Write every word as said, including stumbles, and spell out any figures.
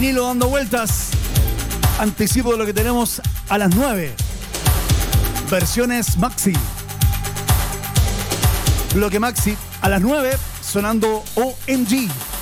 Nilo dando vueltas. Anticipo de lo que tenemos a las nueve. Versiones Maxi. Bloque Maxi a las nueve sonando O M G.